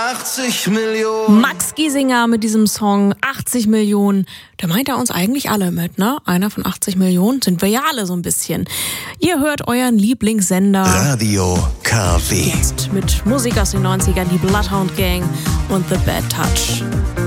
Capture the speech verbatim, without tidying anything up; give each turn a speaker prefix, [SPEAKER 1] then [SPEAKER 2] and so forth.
[SPEAKER 1] achtzig Millionen.
[SPEAKER 2] Max Giesinger mit diesem Song achtzig Millionen. Da meint er uns eigentlich alle mit, ne? Einer von achtzig Millionen sind wir ja alle so ein bisschen. Ihr hört euren Lieblingssender
[SPEAKER 1] Radio K W.
[SPEAKER 2] Jetzt mit Musik aus den neunzigern, die Bloodhound Gang und The Bad Touch.